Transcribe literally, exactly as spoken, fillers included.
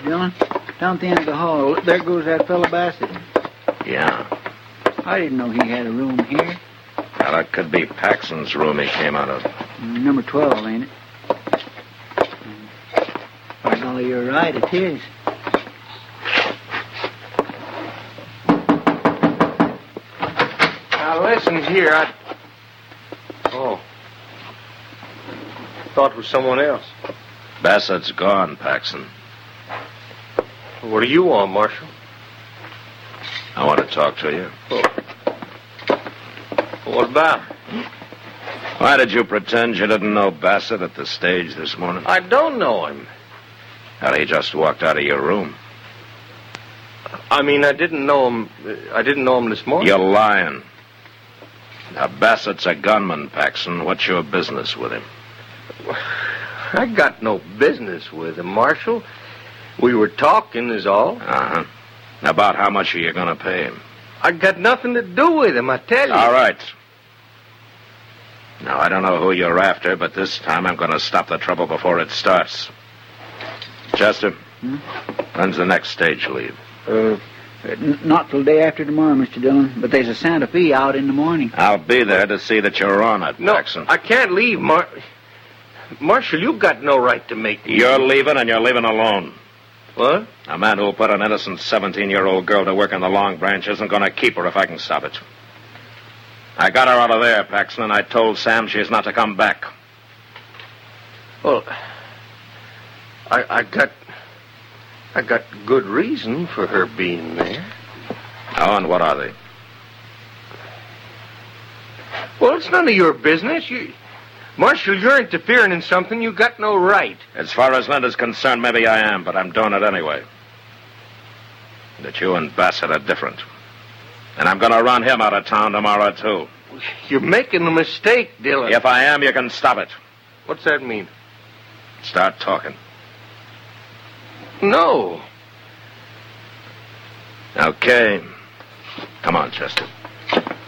Dillon. Down at the end of the hall. There goes that fellow Bassett. Yeah. I didn't know he had a room here. Well, that could be Paxson's room he came out of. Number twelve, ain't it? By golly, you're right. It is. Now, listen here. I... Oh. Thought it was someone else. Bassett's gone, Paxson. What do you want, Marshal? I want to talk to you. Oh. What about? Why did you pretend you didn't know Bassett at the stage this morning? I don't know him. Well, he just walked out of your room. I mean, I didn't know him. I didn't know him this morning. You're lying. Now, Bassett's a gunman, Paxson. What's your business with him? I got no business with him, Marshal. We were talking, is all. Uh-huh. About how much are you going to pay him? I got nothing to do with him, I tell you. All right. Now, I don't know who you're after, but this time I'm going to stop the trouble before it starts. Chester, Hmm? when's the next stage leave? Uh, n- not till day after tomorrow, Mister Dillon. But there's a Santa Fe out in the morning. I'll be there to see that you're on it, No, Paxson. I can't leave, Mar... Marshal, you got no right to make me... You're leaving, and you're leaving alone. What? A man who'll put an innocent seventeen-year-old girl to work in the Long Branch isn't going to keep her if I can stop it. I got her out of there, Paxson, and I told Sam she's not to come back. Well, I, I got... I got good reason for her being there. Oh, and what are they? Well, it's none of your business. You... Marshal, you're interfering in something you got no right. As far as Linda's concerned, maybe I am, but I'm doing it anyway. That you and Bassett are different. And I'm going to run him out of town tomorrow, too. You're making a mistake, Dillon. If I am, you can stop it. What's that mean? Start talking. No. Okay. Come on, Chester.